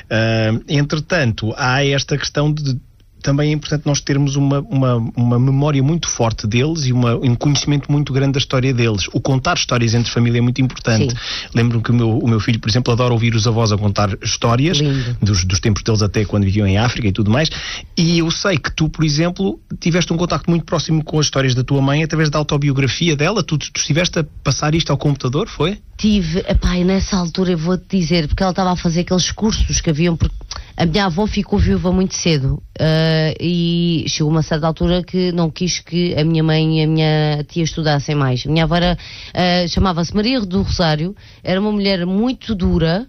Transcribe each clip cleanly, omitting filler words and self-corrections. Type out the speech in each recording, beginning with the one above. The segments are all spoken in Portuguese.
Entretanto, há esta questão de também é importante nós termos uma memória muito forte deles e um conhecimento muito grande da história deles. O contar histórias entre família é muito importante. Lembro-me que o meu filho, por exemplo, adora ouvir os avós a contar histórias dos tempos deles até quando viviam em África e tudo mais. E eu sei que tu, por exemplo, tiveste um contacto muito próximo com as histórias da tua mãe através da autobiografia dela. Tu estiveste a passar isto ao computador, foi? Tive, e nessa altura eu vou-te dizer, porque ela estava a fazer aqueles cursos que haviam, porque a minha avó ficou viúva muito cedo, e chegou uma certa altura que não quis que a minha mãe e a minha tia estudassem mais. A minha avó chamava-se Maria do Rosário, era uma mulher muito dura.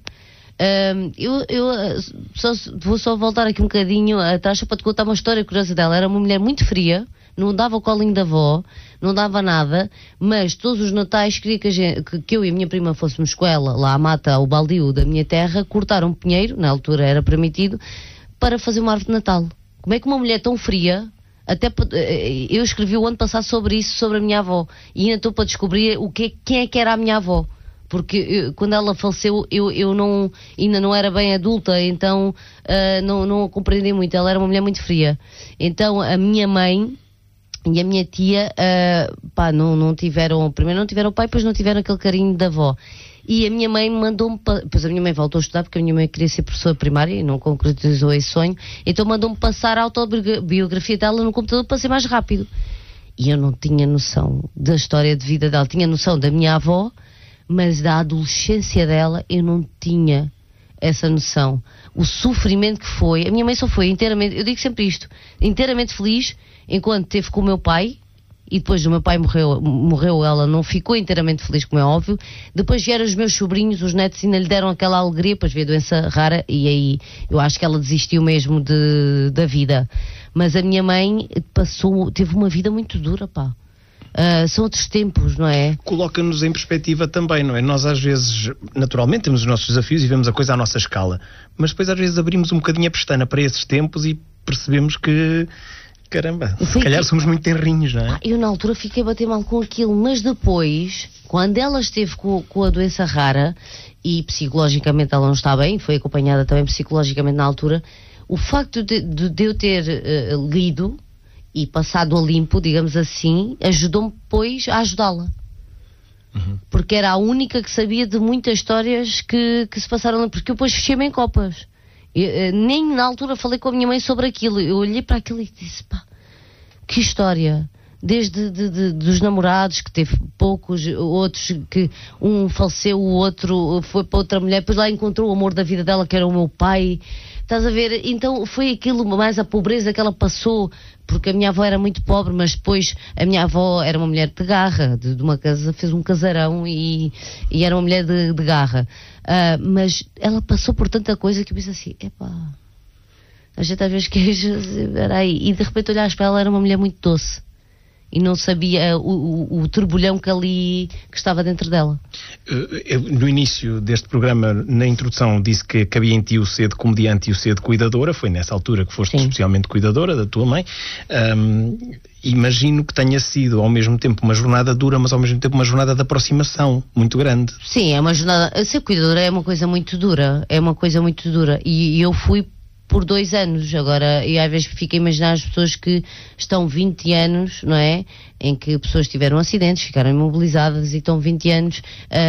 Vou só voltar aqui um bocadinho atrás para te contar uma história curiosa dela. Era uma mulher muito fria, não dava o colinho da avó, não dava nada, mas todos os natais queria que eu e a minha prima fôssemos com ela lá à mata, ao baldio da minha terra, cortar um pinheiro, na altura era permitido, para fazer uma árvore de Natal. Como é que uma mulher tão fria, eu escrevi o ano passado sobre isso, sobre a minha avó, e ainda estou para descobrir quem é que era a minha avó. Porque quando ela faleceu eu ainda não era bem adulta, então não a compreendi muito. Ela era uma mulher muito fria. Então a minha mãe e a minha tia não tiveram, primeiro não tiveram pai, depois não tiveram aquele carinho da avó. E a minha mãe mandou-me, depois a minha mãe voltou a estudar porque a minha mãe queria ser professora primária e não concretizou esse sonho, então mandou-me passar a autobiografia dela no computador para ser mais rápido. E eu não tinha noção da história de vida dela, tinha noção da minha avó, mas da adolescência dela eu não tinha essa noção. O sofrimento que foi, a minha mãe só foi inteiramente, eu digo sempre isto, inteiramente feliz enquanto esteve com o meu pai, e depois do meu pai morreu, ela não ficou inteiramente feliz, como é óbvio. Depois vieram os meus sobrinhos, os netos, ainda lhe deram aquela alegria, depois veio a doença rara, e aí eu acho que ela desistiu mesmo da vida. Mas a minha mãe teve uma vida muito dura, são outros tempos, não é? Coloca-nos em perspectiva também, não é? Nós às vezes, naturalmente, temos os nossos desafios e vemos a coisa à nossa escala, mas depois às vezes abrimos um bocadinho a pestana para esses tempos e percebemos que, caramba, se calhar somos muito tenrinhos, não é? Eu na altura fiquei a bater mal com aquilo, mas depois, quando ela esteve com a doença rara, e psicologicamente ela não está bem, foi acompanhada também psicologicamente na altura, o facto de eu ter lido e passado a limpo, digamos assim, ajudou-me depois a ajudá-la. Porque era a única que sabia de muitas histórias que se passaram, porque eu depois fechei-me em copas. Nem na altura falei com a minha mãe sobre aquilo. Eu olhei para aquilo e disse, que história. Desde dos namorados, que teve poucos, outros que um faleceu, o outro foi para outra mulher, depois lá encontrou o amor da vida dela, que era o meu pai. Estás a ver? Então foi aquilo, mais a pobreza que ela passou, porque a minha avó era muito pobre, mas depois a minha avó era uma mulher de garra, de uma casa, fez um casarão e era uma mulher de garra. Mas ela passou por tanta coisa que eu pensei assim, a gente às vezes peraí, e de repente olhas para ela, era uma mulher muito doce. E não sabia o turbilhão que estava dentro dela. No início deste programa, na introdução, disse que cabia em ti o ser de comediante e o ser de cuidadora. Foi nessa altura que foste especialmente cuidadora da tua mãe. Imagino que tenha sido ao mesmo tempo uma jornada dura, mas ao mesmo tempo uma jornada de aproximação muito grande. Sim, é uma jornada. Ser cuidadora é uma coisa muito dura. E eu fui por 2 anos, agora, e às vezes fico a imaginar as pessoas que estão 20 anos, não é? Em que pessoas tiveram acidentes, ficaram imobilizadas e estão 20 anos,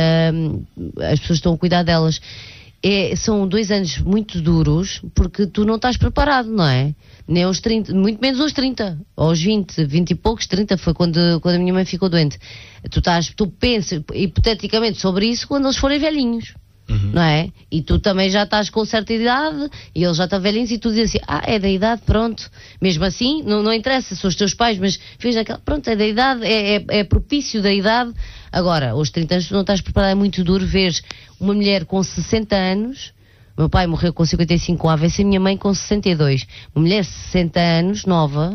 as pessoas estão a cuidar delas. São 2 anos muito duros, porque tu não estás preparado, não é? Nem aos 30, muito menos aos 30, aos 20 e poucos, 30 foi quando a minha mãe ficou doente. Tu pensas hipoteticamente sobre isso quando eles forem velhinhos. Não é? E tu também já estás com certa idade e eles já estão velhinhos e tu dizes assim, é da idade, pronto. Mesmo assim, não interessa, são os teus pais, mas fez aquela, pronto, é da idade, é propício da idade. Agora, aos 30 anos tu não estás preparado, é muito duro ver uma mulher com 60 anos, meu pai morreu com 55 AVC, a minha mãe com 62. Uma mulher de 60 anos, nova,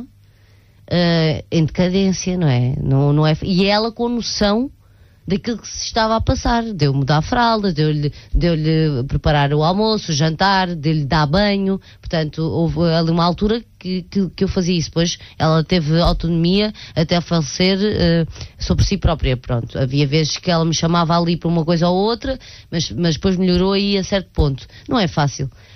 em decadência, não é? Não é? E ela com noção daquilo que se estava a passar, deu-me dar fraldas, deu-lhe preparar o almoço, o jantar, deu-lhe dar banho. Portanto, houve ali uma altura que eu fazia isso. Depois ela teve autonomia até falecer sobre si própria. Pronto, havia vezes que ela me chamava ali para uma coisa ou outra, mas depois melhorou aí a certo ponto. Não é fácil.